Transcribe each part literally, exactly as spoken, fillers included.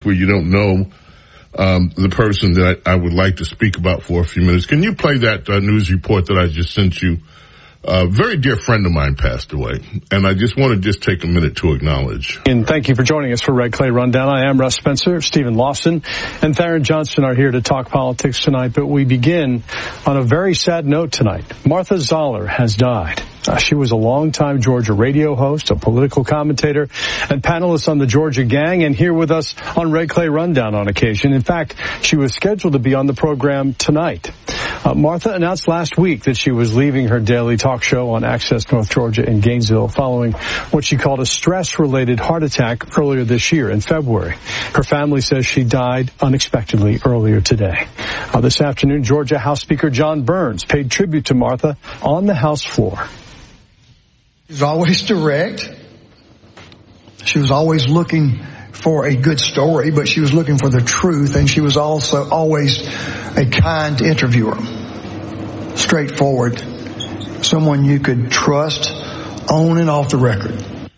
where you don't know um, the person that I, I would like to speak about for a few minutes. Can you play that uh, news report that I just sent you? A very dear friend of mine passed away, and I just want to just take a minute to acknowledge. And thank you for joining us for Red Clay Rundown. I am Russ Spencer. Stephen Lofton and Theron Johnson are here to talk politics tonight, but we begin on a very sad note tonight. Martha Zoller has died. Uh, she was a longtime Georgia radio host, a political commentator, and panelist on the Georgia Gang, and here with us on Red Clay Rundown on occasion. In fact, she was scheduled to be on the program tonight. Uh, Martha announced last week that she was leaving her daily talk show on Access North Georgia in Gainesville following what she called a stress-related heart attack earlier this year in February. Her family says she died unexpectedly earlier today. Uh, this afternoon, Georgia House Speaker John Burns paid tribute to Martha on the House floor. She was always direct. She was always looking for a good story, but she was looking for the truth, and she was also always a kind interviewer, straightforward, someone you could trust on and off the record.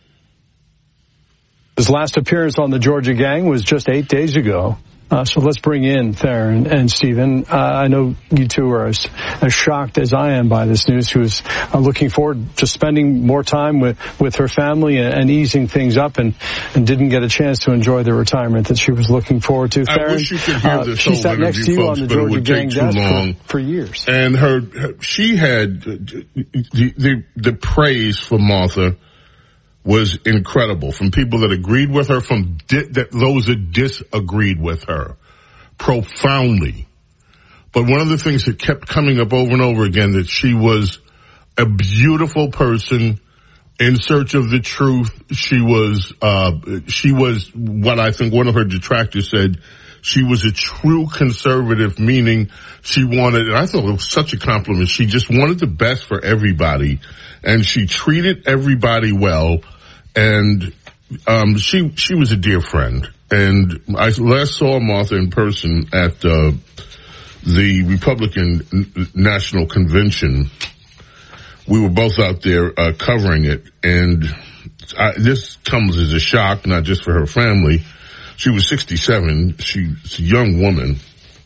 His last appearance on the Georgia Gang was just eight days ago. Uh, so let's bring in Theron and Stephen. Uh, I know you two are as, as shocked as I am by this news. She was uh, looking forward to spending more time with, with her family and, and easing things up, and, and didn't get a chance to enjoy the retirement that she was looking forward to. Theron, I wish you could hear this uh, she sat next to you folks, on the Georgia Gang desk for, for years. And her, her she had the, the, the praise for Martha was incredible from people that agreed with her, from di- that those that disagreed with her profoundly. But one of the things that kept coming up over and over again, that she was a beautiful person in search of the truth. She was, uh, she was what I think one of her detractors said, she was a true conservative, meaning she wanted, and I thought it was such a compliment, she just wanted the best for everybody, and she treated everybody well. And um she she was a dear friend. And I last saw Martha in person at uh the Republican N- National Convention. We were both out there uh covering it, and I, this comes as a shock, not just for her family. She was sixty-seven. She's a young woman.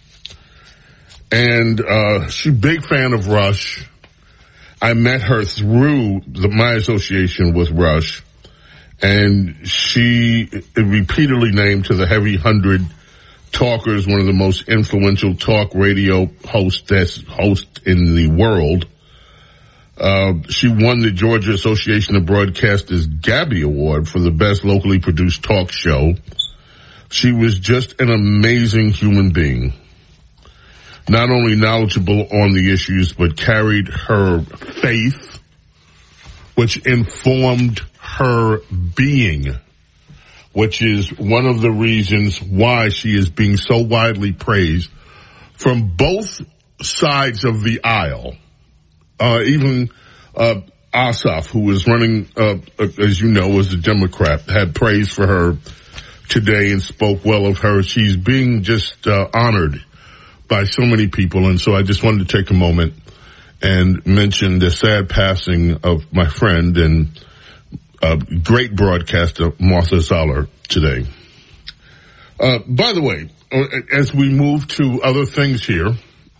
And uh she's a big fan of Rush. I met her through the, my association with Rush. And she repeatedly named to the Heavy Hundred Talkers, one of the most influential talk radio hosts host in the world. Uh, she won the Georgia Association of Broadcasters Gabby Award for the best locally produced talk show. She was just an amazing human being. Not only knowledgeable on the issues, but carried her faith, which informed her being, which is one of the reasons why she is being so widely praised from both sides of the aisle. Uh, even, uh, Ossoff, who was running, uh, as you know, as a Democrat, had praise for her today and spoke well of her. She's being just, uh, honored by so many people. And so I just wanted to take a moment and mention the sad passing of my friend and Uh, great broadcaster Martha Zoller today. Uh, by the way, as we move to other things here,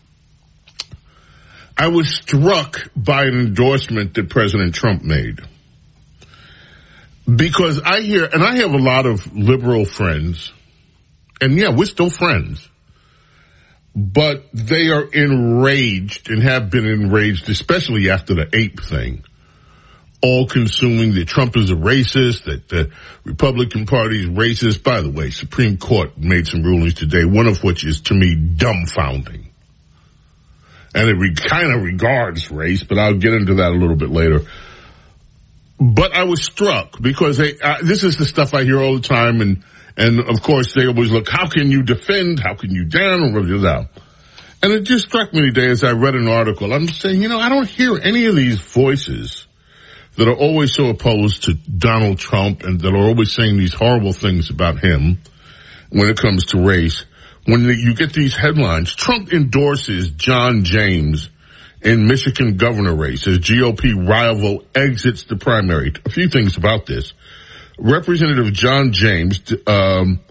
I was struck by an endorsement that President Trump made. Because I hear, and I have a lot of liberal friends, and yeah, we're still friends, but they are enraged and have been enraged, especially after the ape thing. All-consuming that Trump is a racist, that the Republican Party is racist. By the way, Supreme Court made some rulings today, one of which is, to me, dumbfounding. And it re- kind of regards race, but I'll get into that a little bit later. But I was struck because they, uh, this is the stuff I hear all the time, and, and of course they always look, how can you defend, how can you down, or whatever. And it just struck me today as I read an article. I'm saying, you know, I don't hear any of these voices that are always so opposed to Donald Trump and that are always saying these horrible things about him when it comes to race. When you get these headlines, Trump endorses John James in Michigan governor race as G O P rival exits the primary. A few things about this. Representative John James um,